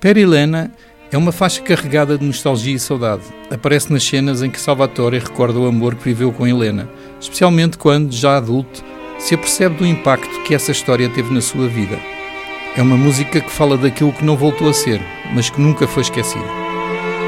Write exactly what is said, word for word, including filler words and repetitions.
Per Elena é uma faixa carregada de nostalgia e saudade. Aparece nas cenas em que Salvatore recorda o amor que viveu com Helena, especialmente quando, já adulto, se apercebe do impacto que essa história teve na sua vida. É uma música que fala daquilo que não voltou a ser, mas que nunca foi esquecido.